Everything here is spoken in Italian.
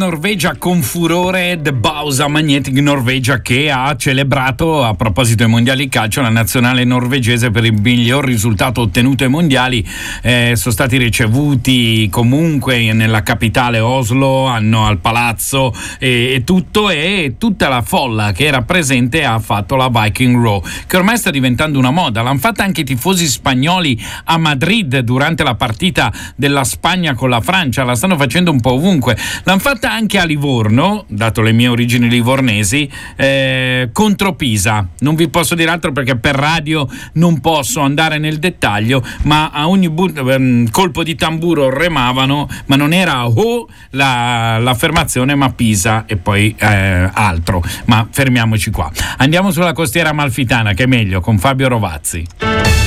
Norvegia con furore The Bausa Magnetic Norvegia, che ha celebrato, a proposito dei mondiali di calcio, la nazionale norvegese per il miglior risultato ottenuto ai mondiali. Sono stati ricevuti comunque nella capitale Oslo, al palazzo e tutta la folla che era presente ha fatto la Viking Row, che ormai sta diventando una moda. L'hanno fatta anche i tifosi spagnoli a Madrid durante la partita della Spagna con la Francia, la stanno facendo un po' ovunque. L'hanno fatta anche a Livorno, dato le mie origini livornesi, contro Pisa. Non vi posso dire altro perché per radio non posso andare nel dettaglio, ma a ogni colpo di tamburo remavano, ma non era l'affermazione, ma Pisa e poi altro. Ma fermiamoci qua. Andiamo sulla costiera amalfitana, che è meglio, con Fabio Rovazzi.